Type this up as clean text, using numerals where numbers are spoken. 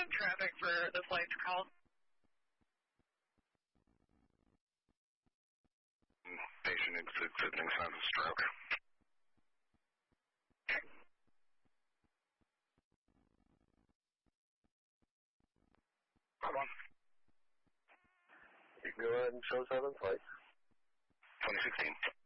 traffic for the flight to call. Patient exhibiting signs of stroke. Hold on. You can go ahead and show 7 flight. 2016.